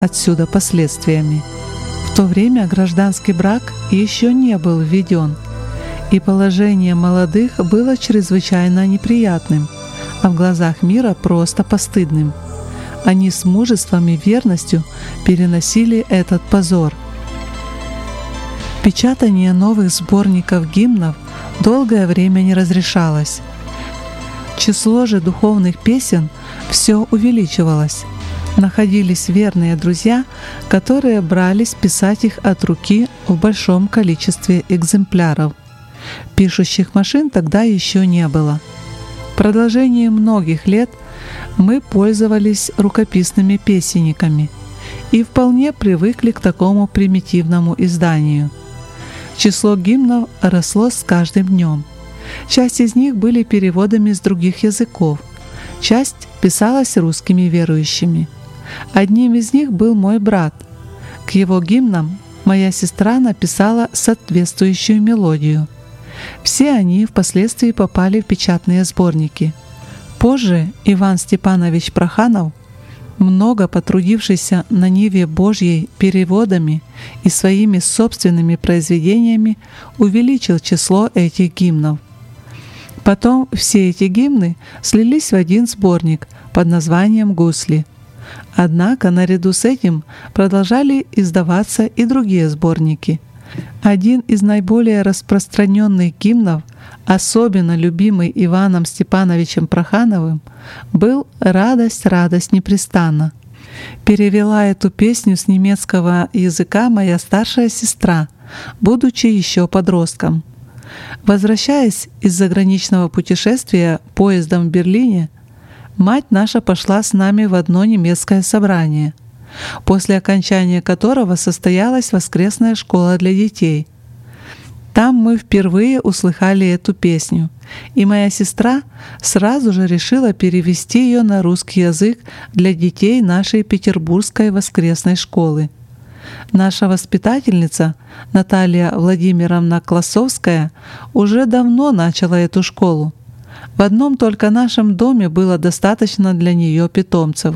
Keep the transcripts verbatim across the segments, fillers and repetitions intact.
отсюда последствиями. В то время гражданский брак еще не был введен, и положение молодых было чрезвычайно неприятным, а в глазах мира просто постыдным. Они с мужеством и верностью переносили этот позор. Печатание новых сборников гимнов долгое время не разрешалось. Число же духовных песен все увеличивалось. Находились верные друзья, которые брались писать их от руки в большом количестве экземпляров. Пишущих машин тогда еще не было. В продолжении многих лет мы пользовались рукописными песенниками и вполне привыкли к такому примитивному изданию. Число гимнов росло с каждым днем. Часть из них были переводами с других языков, часть писалась русскими верующими. Одним из них был мой брат. К его гимнам моя сестра написала соответствующую мелодию. Все они впоследствии попали в печатные сборники. Позже Иван Степанович Проханов, много потрудившийся на ниве Божьей переводами и своими собственными произведениями, увеличил число этих гимнов. Потом все эти гимны слились в один сборник под названием «Гусли». Однако наряду с этим продолжали издаваться и другие сборники. Один из наиболее распространенных гимнов, особенно любимый Иваном Степановичем Прохановым, был «Радость, радость непрестанна». Перевела эту песню с немецкого языка моя старшая сестра, будучи еще подростком. Возвращаясь из заграничного путешествия поездом в Берлине, мать наша пошла с нами в одно немецкое собрание, после окончания которого состоялась воскресная школа для детей. Там мы впервые услыхали эту песню, и моя сестра сразу же решила перевести ее на русский язык для детей нашей петербургской воскресной школы. Наша воспитательница Наталья Владимировна Классовская уже давно начала эту школу. В одном только нашем доме было достаточно для нее питомцев.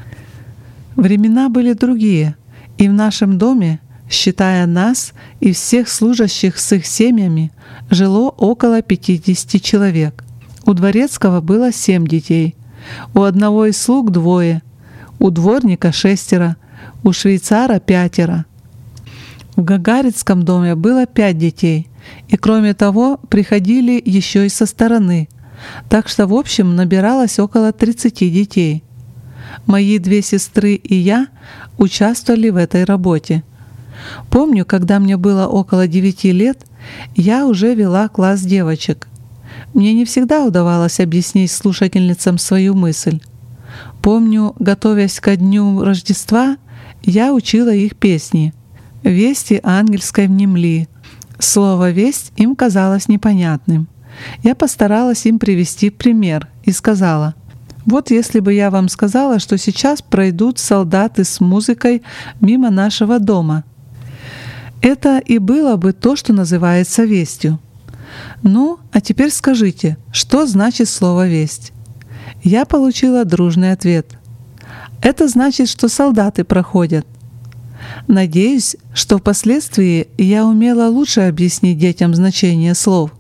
Времена были другие, и в нашем доме, считая нас и всех служащих с их семьями, жило около пятидесяти человек. У дворецкого было семь детей, у одного из слуг двое, у дворника шестеро, у швейцара пятеро. В Гагаринском доме было пять детей, и кроме того приходили еще и со стороны, так что в общем набиралось около тридцати детей. Мои две сестры и я участвовали в этой работе. Помню, когда мне было около девяти лет, я уже вела класс девочек. Мне не всегда удавалось объяснить слушательницам свою мысль. Помню, готовясь ко дню Рождества, я учила их песни «Вести ангельской внемли». Слово «весть» им казалось непонятным. Я постаралась им привести пример и сказала: «Вот если бы я вам сказала, что сейчас пройдут солдаты с музыкой мимо нашего дома. Это и было бы то, что называется вестью. Ну, а теперь скажите, что значит слово «весть»?» Я получила дружный ответ. «Это значит, что солдаты проходят». Надеюсь, что впоследствии я умела лучше объяснить детям значение слов.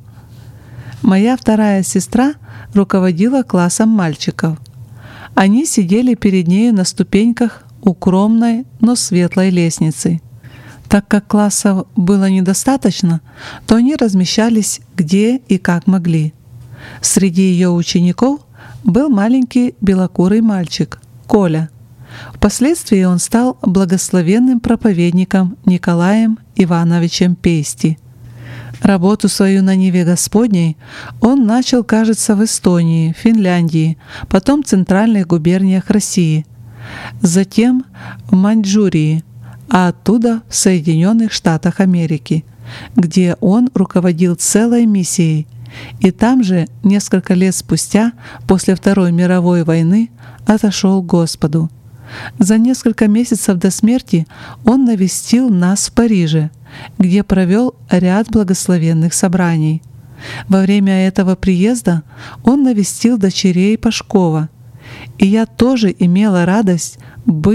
Моя вторая сестра руководила классом мальчиков. Они сидели перед нею на ступеньках укромной, но светлой лестницы. Так как классов было недостаточно, то они размещались где и как могли. Среди ее учеников был маленький белокурый мальчик, Коля. Впоследствии он стал благословенным проповедником Николаем Ивановичем Пейсти. Работу свою на ниве Господней он начал, кажется, в Эстонии, Финляндии, потом в центральных губерниях России, затем в Маньчжурии, а оттуда в Соединенных Штатах Америки, где он руководил целой миссией, и там же несколько лет спустя, после Второй мировой войны, отошел к Господу. За несколько месяцев до смерти он навестил нас в Париже, где провел ряд благословенных собраний. Во время этого приезда он навестил дочерей Пашкова, и я тоже имела радость быть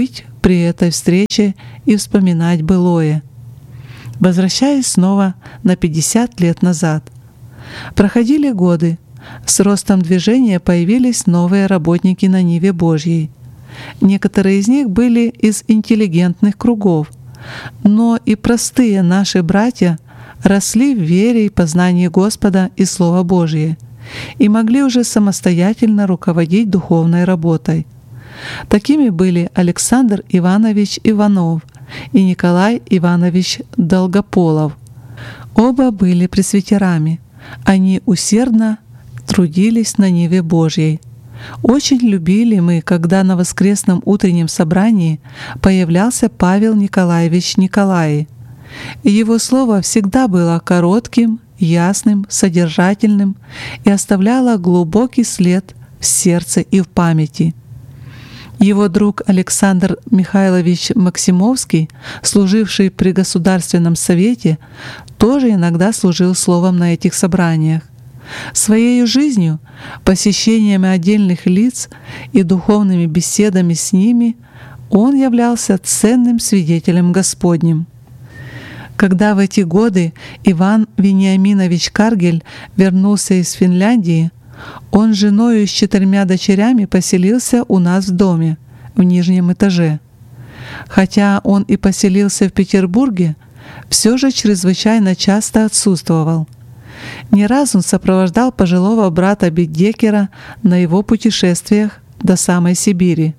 при этой встрече и вспоминать былое. Возвращаясь снова на пятьдесят лет назад. Проходили годы. С ростом движения появились новые работники на ниве Божьей. Некоторые из них были из интеллигентных кругов, но и простые наши братья росли в вере и познании Господа и Слова Божие и могли уже самостоятельно руководить духовной работой. Такими были Александр Иванович Иванов и Николай Иванович Долгополов. Оба были пресвитерами. Они усердно трудились на ниве Божьей. Очень любили мы, когда на воскресном утреннем собрании появлялся Павел Николаевич Николаи. Его слово всегда было коротким, ясным, содержательным и оставляло глубокий след в сердце и в памяти. Его друг Александр Михайлович Максимовский, служивший при Государственном совете, тоже иногда служил словом на этих собраниях. Своей жизнью, посещениями отдельных лиц и духовными беседами с ними он являлся ценным свидетелем Господним. Когда в эти годы Иван Вениаминович Каргель вернулся из Финляндии, он с женой и с четырьмя дочерями поселился у нас в доме, в нижнем этаже. Хотя он и поселился в Петербурге, все же чрезвычайно часто отсутствовал. Не раз он сопровождал пожилого брата Бедекера на его путешествиях до самой Сибири.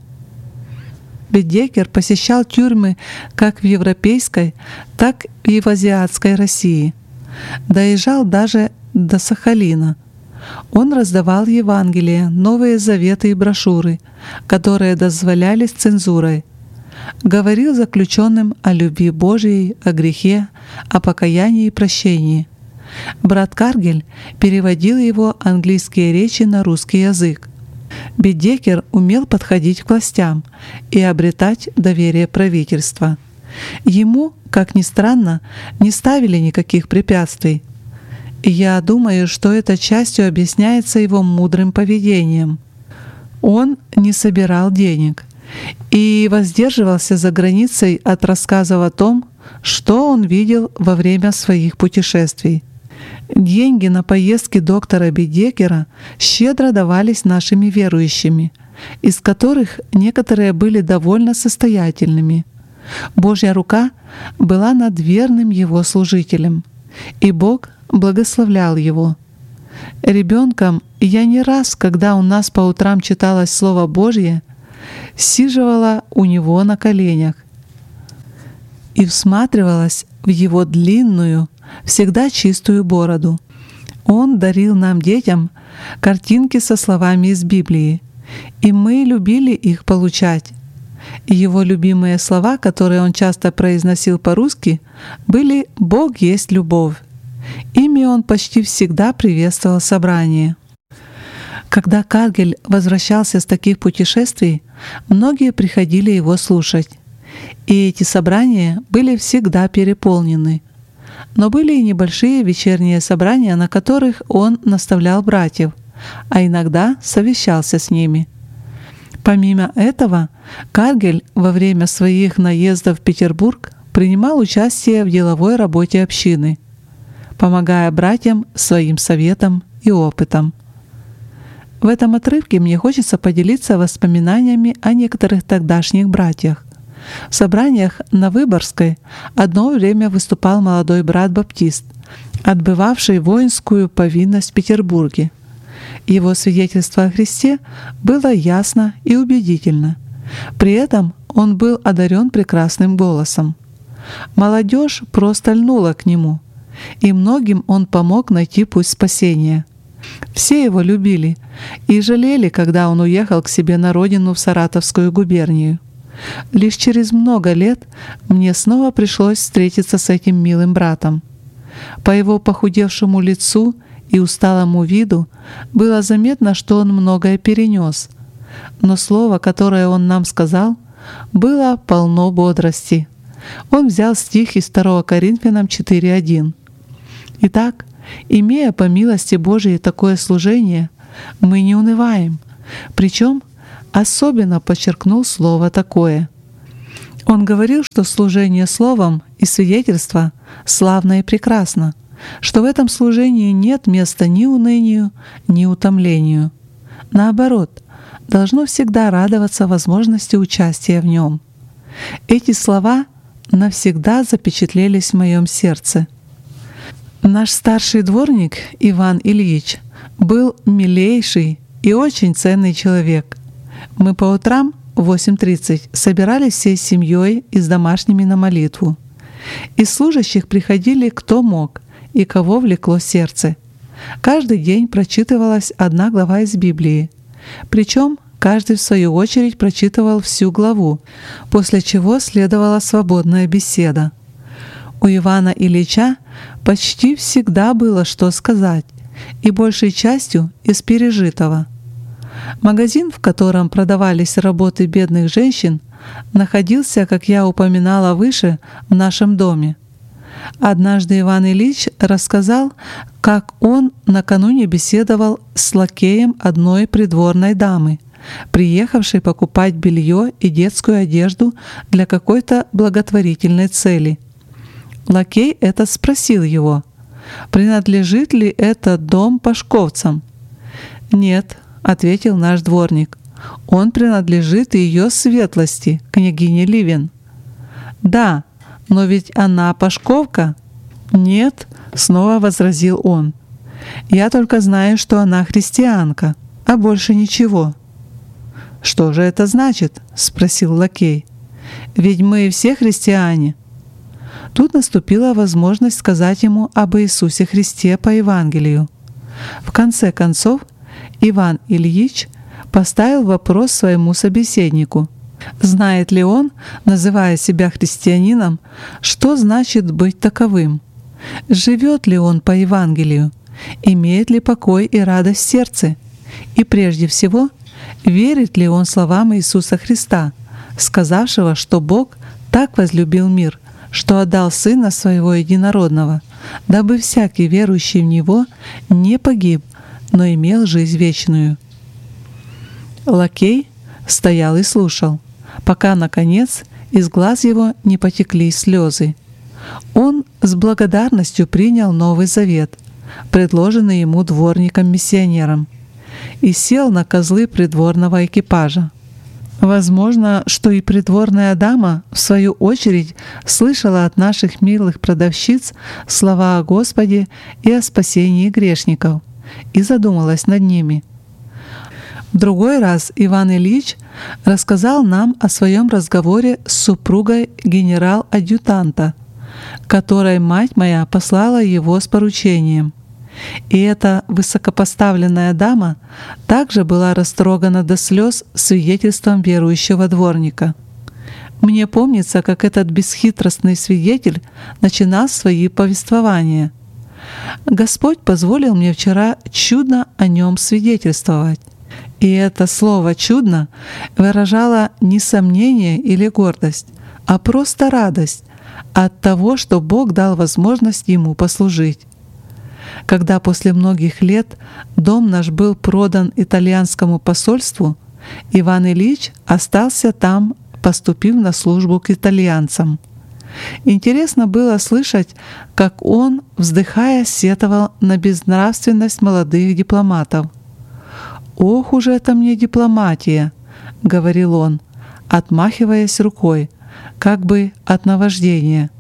Бедекер посещал тюрьмы как в европейской, так и в азиатской России. Доезжал даже до Сахалина. Он раздавал Евангелие, Новые Заветы и брошюры, которые дозволялись цензурой. Говорил заключенным о любви Божией, о грехе, о покаянии и прощении. Брат Каргель переводил его английские речи на русский язык. Бедекер умел подходить к властям и обретать доверие правительства. Ему, как ни странно, не ставили никаких препятствий. Я думаю, что это частью объясняется его мудрым поведением. Он не собирал денег и воздерживался за границей от рассказов о том, что он видел во время своих путешествий. Деньги на поездки доктора Бедекера щедро давались нашими верующими, из которых некоторые были довольно состоятельными. Божья рука была над верным его служителем, и Бог благословлял его. Ребенком я не раз, когда у нас по утрам читалось Слово Божье, сиживала у него на коленях и всматривалась в его длинную, всегда чистую бороду. Он дарил нам, детям, картинки со словами из Библии, и мы любили их получать. Его любимые слова, которые он часто произносил по-русски, были «Бог есть любовь». Ими он почти всегда приветствовал собрание. Когда Каргель возвращался с таких путешествий, многие приходили его слушать, и эти собрания были всегда переполнены. Но были и небольшие вечерние собрания, на которых он наставлял братьев, а иногда совещался с ними. Помимо этого, Каргель во время своих наездов в Петербург принимал участие в деловой работе общины, помогая братьям своим советом и опытом. В этом отрывке мне хочется поделиться воспоминаниями о некоторых тогдашних братьях. В собраниях на Выборгской одно время выступал молодой брат Баптист, отбывавший воинскую повинность в Петербурге. Его свидетельство о Христе было ясно и убедительно. При этом он был одарен прекрасным голосом. Молодежь просто льнула к нему, и многим он помог найти путь спасения. Все его любили и жалели, когда он уехал к себе на родину в Саратовскую губернию. Лишь через много лет мне снова пришлось встретиться с этим милым братом. По его похудевшему лицу и усталому виду было заметно, что он многое перенес, но слово, которое он нам сказал, было полно бодрости. Он взял стих из второго Коринфянам четыре один. «Итак, имея по милости Божией такое служение, мы не унываем». Причем особенно подчеркнул слово «такое». Он говорил, что служение словом и свидетельство славно и прекрасно, что в этом служении нет места ни унынию, ни утомлению. Наоборот, должно всегда радоваться возможности участия в нем. Эти слова навсегда запечатлелись в моем сердце. Наш старший дворник Иван Ильич был милейший и очень ценный человек. Мы по утрам в восемь тридцать собирались всей семьей и с домашними на молитву. Из служащих приходили кто мог и кого влекло сердце. Каждый день прочитывалась одна глава из Библии. Причем каждый в свою очередь прочитывал всю главу, после чего следовала свободная беседа. У Ивана Ильича почти всегда было что сказать, и большей частью из пережитого. Магазин, в котором продавались работы бедных женщин, находился, как я упоминала выше, в нашем доме. Однажды Иван Ильич рассказал, как он накануне беседовал с лакеем одной придворной дамы, приехавшей покупать белье и детскую одежду для какой-то благотворительной цели. Лакей этот спросил его, принадлежит ли этот дом пашковцам. «Нет», — ответил наш дворник, — «он принадлежит ее светлости, княгине Ливен». «Да, но ведь она пашковка?» «Нет», — снова возразил он, — «я только знаю, что она христианка, а больше ничего». «Что же это значит?» — спросил лакей. «Ведь мы все христиане». Тут наступила возможность сказать ему об Иисусе Христе по Евангелию. В конце концов, Иван Ильич поставил вопрос своему собеседнику, знает ли он, называя себя христианином, что значит быть таковым, живет ли он по Евангелию, имеет ли покой и радость в сердце, и прежде всего, верит ли он словам Иисуса Христа, сказавшего, что Бог так возлюбил мир, что отдал Сына Своего Единородного, дабы всякий верующий в Него не погиб, но имел жизнь вечную. Лакей стоял и слушал, пока, наконец, из глаз его не потекли слезы. Он с благодарностью принял Новый Завет, предложенный ему дворником-миссионером, и сел на козлы придворного экипажа. Возможно, что и придворная дама, в свою очередь, слышала от наших милых продавщиц слова о Господе и о спасении грешников, и задумалась над ними. В другой раз Иван Ильич рассказал нам о своем разговоре с супругой генерал-адъютанта, которой мать моя послала его с поручением. И эта высокопоставленная дама также была растрогана до слез свидетельством верующего дворника. Мне помнится, как этот бесхитростный свидетель начинал свои повествования. «Господь позволил мне вчера чудно о нем свидетельствовать». И это слово «чудно» выражало не сомнение или гордость, а просто радость от того, что Бог дал возможность ему послужить. Когда после многих лет дом наш был продан итальянскому посольству, Иван Ильич остался там, поступив на службу к итальянцам. Интересно было слышать, как он, вздыхая, сетовал на безнравственность молодых дипломатов. «Ох уж это мне дипломатия!» — говорил он, отмахиваясь рукой, как бы от наваждения.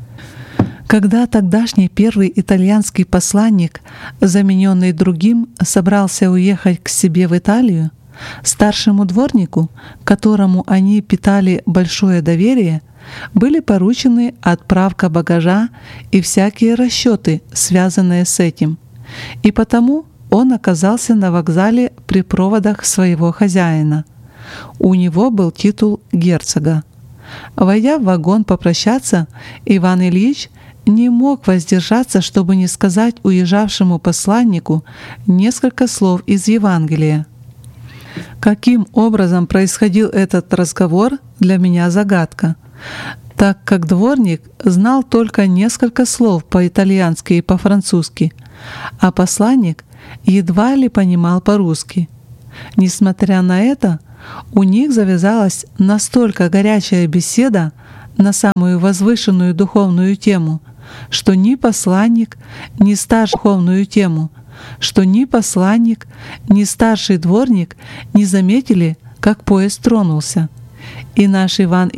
Когда тогдашний первый итальянский посланник, замененный другим, собрался уехать к себе в Италию, старшему дворнику, которому они питали большое доверие, были поручены отправка багажа и всякие расчеты, связанные с этим, и потому он оказался на вокзале при проводах своего хозяина. У него был титул герцога. Войдя в вагон попрощаться, Иван Ильич не мог воздержаться, чтобы не сказать уезжавшему посланнику несколько слов из Евангелия. Каким образом происходил этот разговор, для меня загадка, так как дворник знал только несколько слов по-итальянски и по-французски, а посланник едва ли понимал по-русски. Несмотря на это, у них завязалась настолько горячая беседа, на самую возвышенную духовную тему, что ни посланник, ни старший духовную тему, что ни посланник, ни старший дворник не заметили, как поезд тронулся. И наш Иван